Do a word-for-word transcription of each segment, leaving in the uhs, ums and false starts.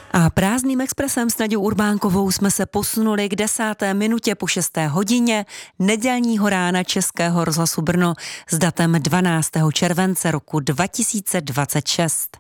A prázdným expresem s Naďou Urbánkovou jsme se posunuli k desáté minutě po šesté hodině nedělního rána Českého rozhlasu Brno s datem dvanáctého července roku dva tisíce dvacet šest.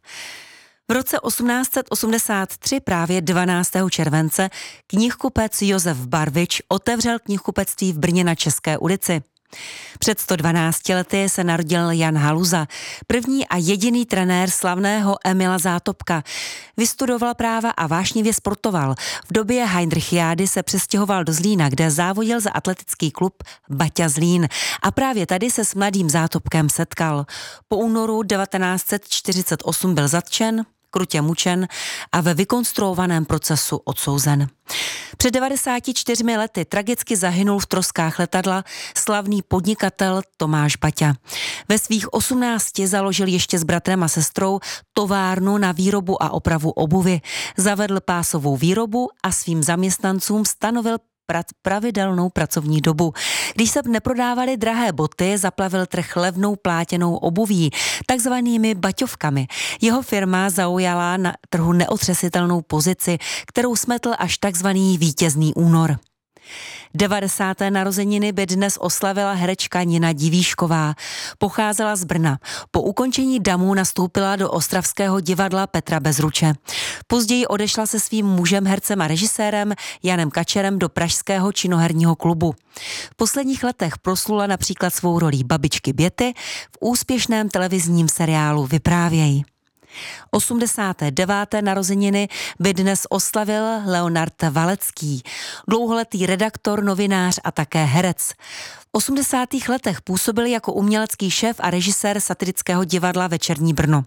V roce osmnáct set osmdesát tři, právě dvanáctého července, knihkupec Josef Barvič otevřel knihkupectví v Brně na České ulici. Před sto dvanácti lety se narodil Jan Haluza, první a jediný trenér slavného Emila Zátopka. Vystudoval práva a vášnivě sportoval. V době Heindrichiády se přestěhoval do Zlína, kde závodil za atletický klub Baťa Zlín. A právě tady se s mladým Zátopkem setkal. Po únoru devatenáct set čtyřicet osm byl zatčen, krutě mučen a ve vykonstruovaném procesu odsouzen. Před devadesáti čtyřmi lety tragicky zahynul v troskách letadla slavný podnikatel Tomáš Baťa. Ve svých osmnácti založil ještě s bratrem a sestrou továrnu na výrobu a opravu obuvy. Zavedl pásovou výrobu a svým zaměstnancům stanovil pravidelnou pracovní dobu. Když se neprodávaly drahé boty, zaplavil trh levnou plátěnou obuví, takzvanými baťovkami. Jeho firma zaujala na trhu neotřesitelnou pozici, kterou smetl až takzvaný vítězný únor. devadesáté narozeniny by dnes oslavila herečka Nina Divíšková. Pocházela z Brna. Po ukončení damů nastoupila do ostravského divadla Petra Bezruče. Později odešla se svým mužem, hercem a režisérem Janem Kačerem do pražského činoherního klubu. V posledních letech proslula například svou rolí babičky Běty v úspěšném televizním seriálu Vyprávěj. osmdesáté deváté narozeniny by dnes oslavil Leonard Valecký, dlouholetý redaktor, novinář a také herec. V osmdesátých letech působil jako umělecký šéf a režisér satirického divadla Večerní Brno.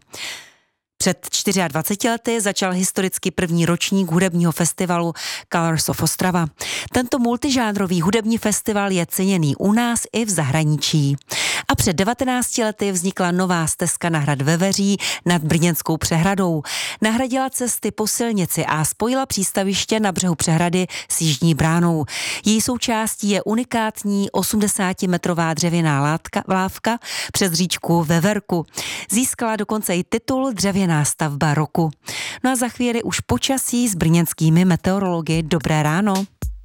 Před dvaceti čtyřmi lety začal historicky první ročník hudebního festivalu Colors of Ostrava. Tento multižánrový hudební festival je ceněný u nás i v zahraničí. A před devatenácti lety vznikla nová stezka na hrad Veveří nad Brněnskou přehradou. Nahradila cesty po silnici a spojila přístaviště na břehu přehrady s Jižní bránou. Její součástí je unikátní osmdesátimetrová dřevěná látka, lávka přes říčku Veverku. Získala dokonce i titul Dřevěná stavba roku. No a za chvíli už počasí s brněnskými meteorology. Dobré ráno.